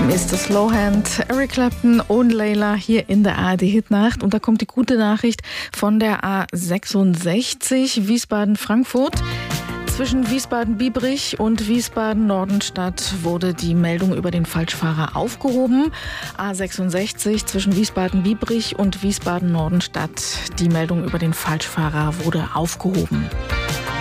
Ist das Lowhand, Eric Clapton und Layla hier in der ARD-Hitnacht. Und da kommt die gute Nachricht von der A66 Wiesbaden-Frankfurt. Zwischen Wiesbaden-Biebrich und Wiesbaden-Nordenstadt wurde die Meldung über den Falschfahrer aufgehoben. A66 zwischen Wiesbaden-Biebrich und Wiesbaden-Nordenstadt. Die Meldung über den Falschfahrer wurde aufgehoben.